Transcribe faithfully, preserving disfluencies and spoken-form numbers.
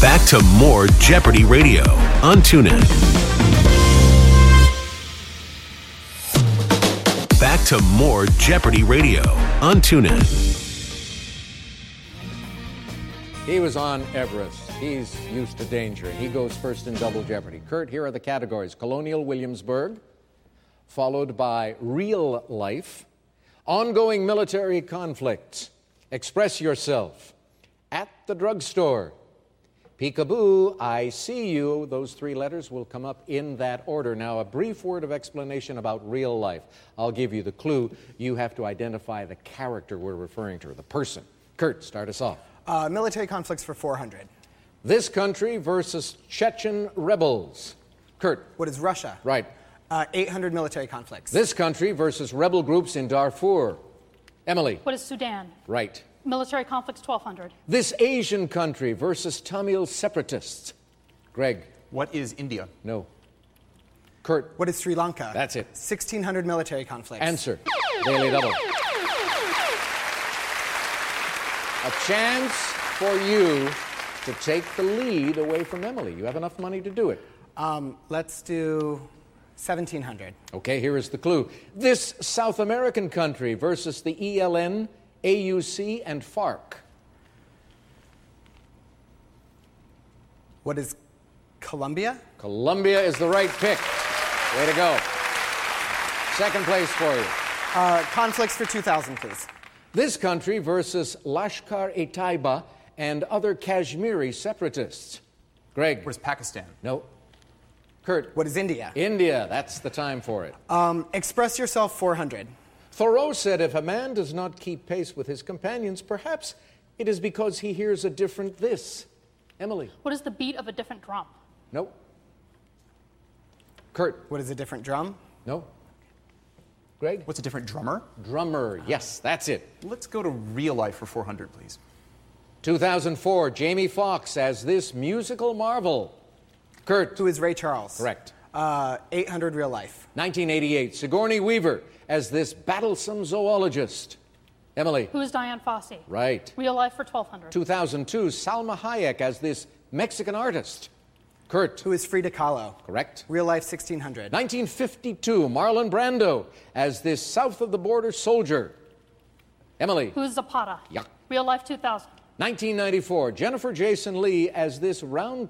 Back to more Jeopardy Radio on TuneIn. Back to more Jeopardy Radio on TuneIn. He was on Everest. He's used to danger. He goes first in Double Jeopardy. Kurt, here are the categories. Colonial Williamsburg, followed by real life, ongoing military conflicts, express yourself, at the drugstore, peekaboo, I see you. Those three letters will come up in that order. Now, a brief word of explanation about real life. I'll give you the clue. You have to identify the character we're referring to, the person. Kurt, start us off. Uh, military conflicts for four hundred. This country versus Chechen rebels. Kurt. What is Russia? Right. Uh, eight hundred military conflicts. This country versus rebel groups in Darfur. Emily. What is Sudan? Right. Military conflicts, twelve hundred. This Asian country versus Tamil separatists. Greg. What is India? No. Kurt. What is Sri Lanka? That's it. sixteen hundred military conflicts. Answer. Daily Double. A chance for you to take the lead away from Emily. You have enough money to do it. Um, let's do seventeen hundred. Okay, here is the clue. This South American country versus the E L N, A U C, and FARC. What is Colombia? Colombia is the right pick. Way to go. Second place for you. Uh, conflicts for two thousand, please. This country versus Lashkar-e-Taiba and other Kashmiri separatists. Greg. What is Pakistan? No. Kurt. What is India? India. That's the time for it. Um, express yourself, four hundred. Thoreau said if a man does not keep pace with his companions, perhaps it is because he hears a different this. Emily. What is the beat of a different drum? No. Kurt. What is a different drum? No. Greg? What's a different drummer? Drummer. Yes, that's it. Let's go to real life for four hundred, please. two thousand four, Jamie Foxx as this musical marvel. Kurt. Who is Ray Charles? Correct. Uh, eight hundred real life. nineteen eighty-eight, Sigourney Weaver as this battlesome zoologist. Emily. Who is Diane Fossey? Right. Real life for twelve hundred. two thousand two, Salma Hayek as this Mexican artist. Kurt. Who is Frida Kahlo? Correct. Real life, sixteen hundred. nineteen fifty-two, Marlon Brando as this south-of-the-border soldier. Emily. Who is Zapata? Yeah. Real life, two thousand. nineteen ninety-four, Jennifer Jason Leigh as this round